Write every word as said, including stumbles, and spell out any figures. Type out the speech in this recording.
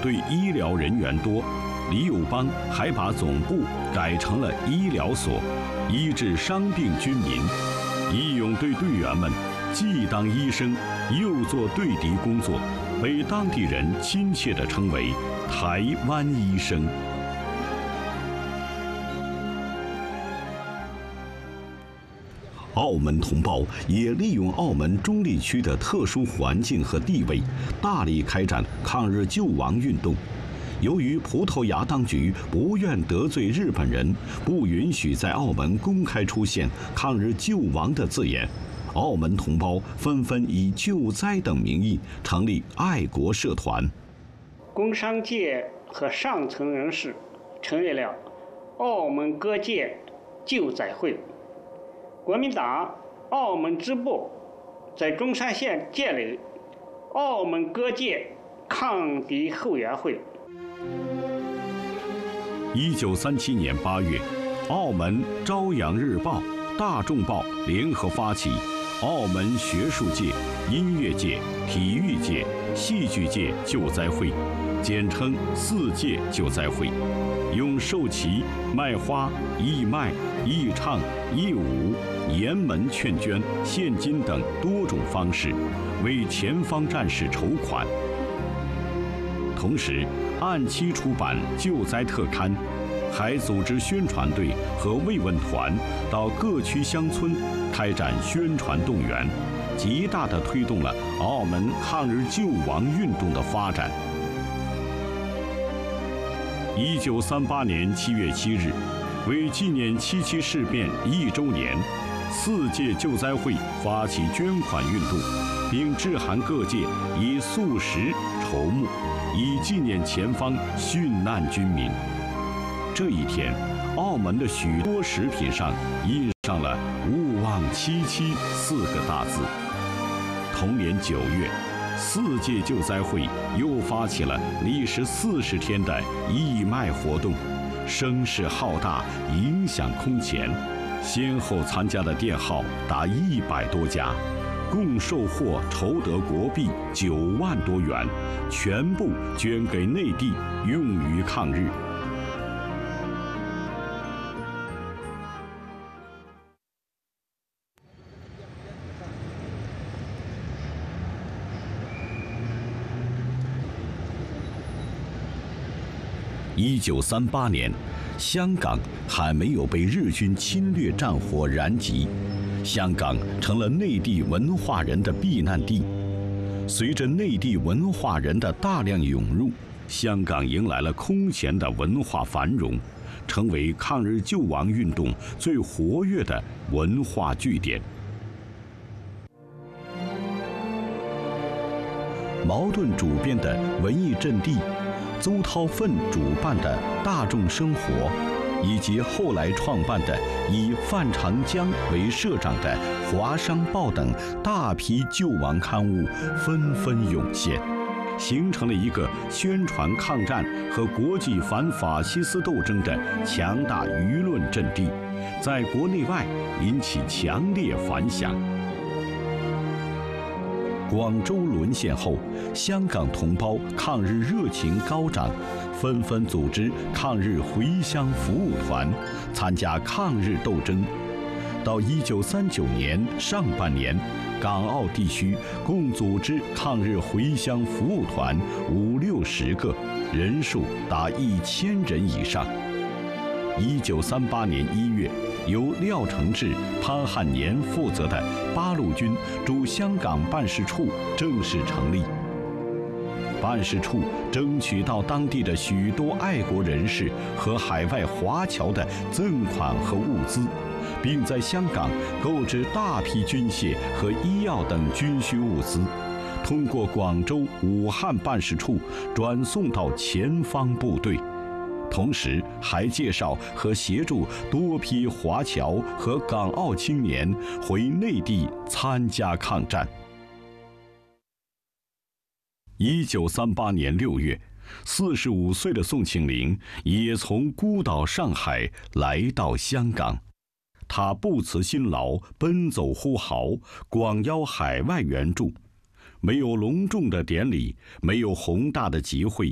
队医疗人员多，李友邦还把总部改成了医疗所，医治伤病军民。义勇队队员们既当医生，又做对敌工作，被当地人亲切地称为“台湾医生”。澳门同胞也利用澳门中立区的特殊环境和地位，大力开展抗日救亡运动。由于葡萄牙当局不愿得罪日本人，不允许在澳门公开出现抗日救亡的字眼，澳门同胞纷纷以救灾等名义成立爱国社团。 工商界和上层人士成立了澳门各界救灾会。国民党澳门支部在中山县建立澳门各界抗敌后援会。 一九三七年八月，澳门《朝阳日报》、《大众报》联合发起澳门学术界、音乐界、体育界、戏剧界救灾会，简称四界救灾会，用授旗、卖花、义卖、义唱、义舞、沿门劝捐、现金等多种方式，为前方战士筹款。同时，按期出版救灾特刊，还组织宣传队和慰问团到各区乡村开展宣传动员，极大地推动了澳门抗日救亡运动的发展。一九三八年七月七日，为纪念七七事变一周年，四届救灾会发起捐款运动，并致函各界以素食筹募，以纪念前方殉难军民。这一天，澳门的许多食品上印上了“勿忘七七”四个大字。同年九月，四届救灾会又发起了历时四十天的义卖活动，声势浩大，影响空前。先后参加的店号达一百多家，共售货筹得国币九万多元，全部捐给内地，用于抗日。一九三八年，香港还没有被日军侵略战火燃及，香港成了内地文化人的避难地。随着内地文化人的大量涌入，香港迎来了空前的文化繁荣，成为抗日救亡运动最活跃的文化据点。茅盾主编的《文艺阵地》，邹韬奋主办的《大众生活》，以及后来创办的以范长江为社长的《华商报》等大批救亡刊物纷纷涌现，形成了一个宣传抗战和国际反法西斯斗争的强大舆论阵地，在国内外引起强烈反响。广州沦陷后，香港同胞抗日热情高涨，纷纷组织抗日回乡服务团，参加抗日斗争。到一九三九年上半年，港澳地区共组织抗日回乡服务团五六十个，人数达一千人以上。一九三八年一月，由廖承志、潘汉年负责的八路军驻香港办事处正式成立。办事处争取到当地的许多爱国人士和海外华侨的赠款和物资，并在香港购置大批军械和医药等军需物资，通过广州、武汉办事处转送到前方部队。同时还介绍和协助多批华侨和港澳青年回内地参加抗战。一九三八年六月，四十五岁的宋庆龄也从孤岛上海来到香港。他不辞辛劳，奔走呼号，广邀海外援助。没有隆重的典礼，没有宏大的集会，